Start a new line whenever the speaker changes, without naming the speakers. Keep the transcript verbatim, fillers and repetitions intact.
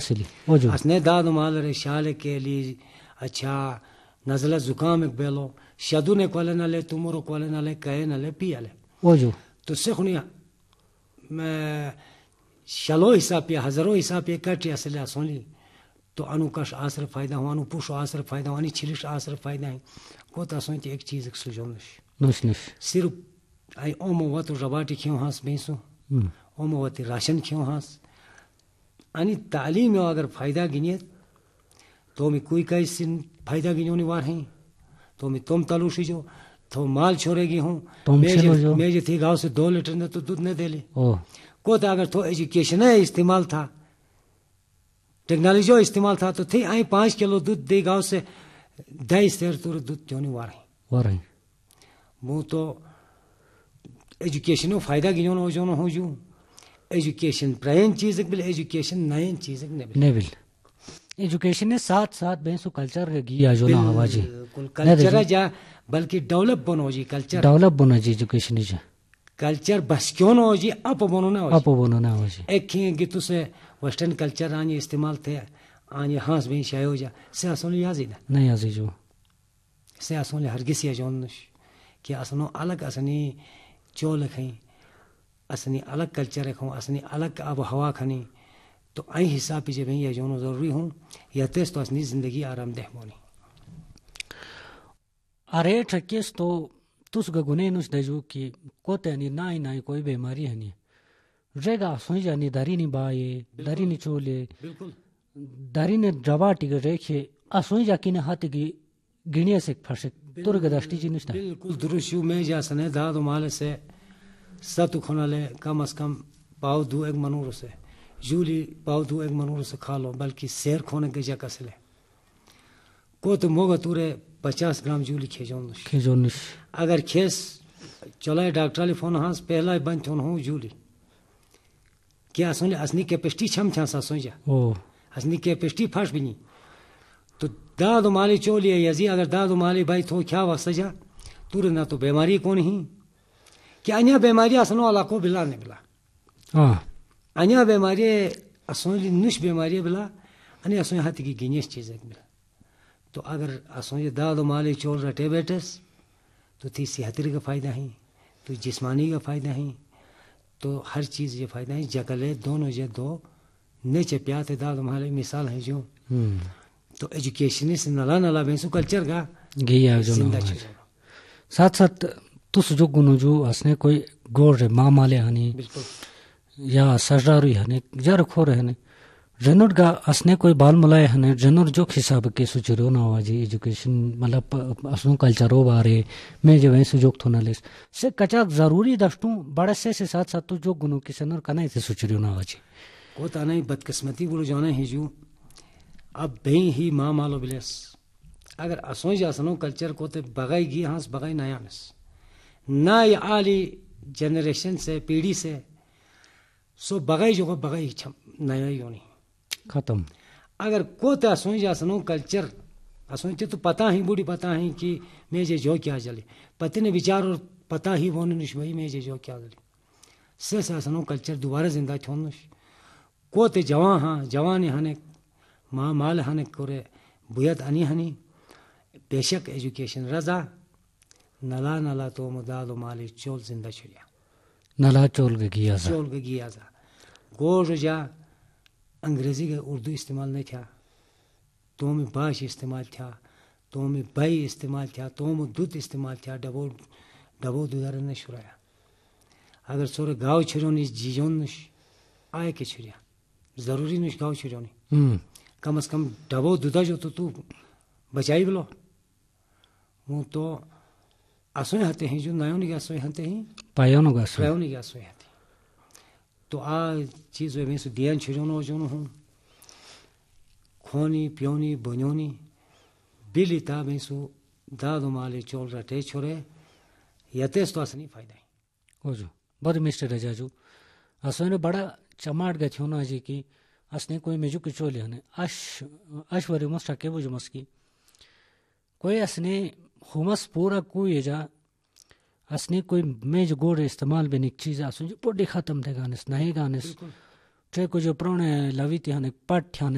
असली ओजो
असने दाद माल रे शाले के लिए अच्छा नजला जुकाम एक बेलो शदू ने कोले न ले तुमरो कोले न ले कहे न ले पियाले
ओजो
तो सेखुनिया मैं शलो हिसाब पे हजारों हिसाब पे कटी असले असली तो अनुकश आसर फायदा हुआ अनु पुश आसर फायदा हुआ छिलिश आसर फायदा है को तो सोच एक चीज एक सुजोनश
नश नश
सिर्फ आई ओमो वत रबाटी क्यों हास बेसो ओमो वत राशन क्यों हास अनि तालीम में अगर फायदा गिनिए तो मैं कोई कैसे फायदा गिनोने वार हैं तो मैं तुम तलुशी जो तो माल छोड़ेगी हूँ मैं जो थी गाँव से दो लीटर ने तो दूध नहीं दे ले को तो अगर तो एजुकेशन है इस्तेमाल था टेक्नोलॉजी जो इस्तेमाल था तो थी आई पाँच किलो दूध दे गाँव से ढाई सेर तो दूध क्यों नहीं वार हैं
वार हैं
वो तो एजुकेशन फायदा गिनोने हो जो न हो जो एजुकेशन प्रायन चीज बिल एजुकेशन नयन चीज
ने बिल एजुकेशन ने साथ साथ बेसु कल्चर गिया जो ना आवाजी
कल्चर जा बल्कि डेवलप बनो जी कल्चर
डेवलप बनो जी एजुकेशन जी
कल्चर बस क्यों ना हो जी अप बनो ना हो
अप बनो ना हो जी
एक ही गितु से वेस्टर्न कल्चर आने इस्तेमाल थे आने हांस भी शायो जा से असली याजी ना
नहीं याजी जो
से असली हरगिस या जोन कि असनो अलग असनी चोल खई असनी अलग कल्चर रखूँ असनी अलग अब हवा खनी तो आई हिसाब पीछे भाई ये जोनो ज़रूरी हूँ या तेज तो असनी ज़िंदगी आरामदेह होनी
अरे ठकिस तो तुस गगुने नुस दजू कि कोते नहीं ना ही ना ही कोई बीमारी है नहीं रेगा सोई जानी दारी नहीं बाये दारी नहीं चोले
बिल्कुल
दारी ने जवा टिक रेखे असोई जाकी ने हाथ की गिनिया से फर्से तुर गदाष्टी जी निश्ता
बिल्कुल दुरुस्यु में जा सने दाद माले से सतु खुनाले कम अज कम पाव दो एक मनूर से जूली पाव दो एक मनूर से खा लो बल्कि शेर खोने के जगह से ले को तो मोगा तुरे पचास ग्राम जूली खेजोन
खेजोन
अगर खेस चलाए डॉक्टर फोन हास पहला बंद होन हो जूली क्या सुन असनी कैपेसिटी छम छा सा सोजा
ओ
असनी कैपेसिटी फाश भी नहीं तो दाद माली चोली यजी अगर दाद माली भाई तो क्या वक्त जा तुरे ना तो बीमारी कौन ही कि अन्य बीमारी असनो वाला को बिला नहीं बिला
हाँ
अन्य बीमारी असोली नुश बीमारी बिला अन्य असो हाथी की गिनेश चीज बिला तो अगर असो ये दाद माली चोल रटे बेटस तो थी सेहतरी का फायदा है तो जिस्मानी का फायदा है तो हर चीज ये फायदा है जगले दोनों ये दो नेचे प्याते दाद माली मिसाल है जो तो एजुकेशन से नला नला बेसु कल्चर का
गया जो साथ साथ तुस जो गुनो जो असने कोई गोर रे माँ माले हनी या सजदारी हने जार खो रहे हने जनर का असने कोई बाल मलाए हने जनर जो हिसाब के सुचरो ना आवाजी एजुकेशन मतलब असनो कल्चरो बारे में जो है सुजोग थो ना लेस से कचा जरूरी दस्तों बड़े से से साथ साथ तो जो गुनो के सनर कना से सुचरो ना आवाजी
को ताने बदकिस्मती बोलो जाने है जो अब बही ही माँ मालो बिलेस अगर असो जासनो कल्चर को ते बगाई गी हांस बगाई नयानस ना ये आली जनरेशन से पीढ़ी से सो बगाई जो बगाई नया योनी
खत्म
अगर को तो असो जासनो कल्चर असो तो पता ही बूढ़ी पता ही कि मैं जे जो क्या चले पति ने विचार और पता ही वो निश भाई मैं जे जो क्या चले से असनो कल्चर दोबारा जिंदा छोड़नुश को ते जवान हाँ जवान हने माँ माल हने कोरे बुयत अनी हनी बेशक एजुकेशन रजा नला नला तो मुदालो माली चोल जिंदा छुड़िया
नला चोल के गिया जा
चोल के गिया जा गोर जा अंग्रेजी का उर्दू इस्तेमाल नहीं था तो में बाश इस्तेमाल था तो में बाई इस्तेमाल था तो में दूध इस्तेमाल था डबो डबो दुधारन ने छुड़ाया अगर सोरे गाँव छुड़ो नहीं जीजोन निश आए के छुड़िया जरूरी निश गाँव छुड़ो नहीं कम अज कम डबो दूधा जो तो तू बचाई बोलो वो तो असोए हते हैं जो नयों निगा असोए हते हैं
पायों निगा असोए
पायों निगा असोए हते तो आ चीज वे में सु दियान छिरोनो जोनो हूँ खोनी पियोनी बन्योनी बिली ता में सु दादो माले चोल रटे छोरे यतेस तो असनी फायदा है
हो जो बड़ मिस्टर रजाजू असोए ने बड़ा चमाट गए थे ना जी की असने कोई मेजू के चोले हने अश अश्वरी मस्टा के बुझ मस्की कोई असने हुमस पूरा कोई जा असने कोई मेज गोड़ इस्तेमाल भी निक चीज असो जो पोडी खत्म थे गाने नहीं गाने चे को जो पुराने लवी थे हने पट